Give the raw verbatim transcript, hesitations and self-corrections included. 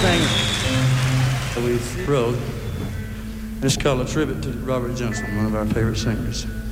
thing that we wrote. It's called A Tribute to Robert Johnson, one of our favorite singers.